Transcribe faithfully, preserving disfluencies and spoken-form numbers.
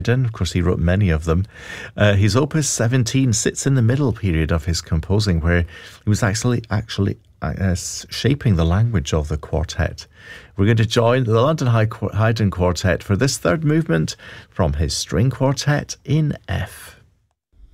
Of course, he wrote many of them. Uh, his Opus seventeen sits in the middle period of his composing, where he was actually actually uh, shaping the language of the quartet. We're going to join the London Haydn Quartet for this third movement from his string quartet in F.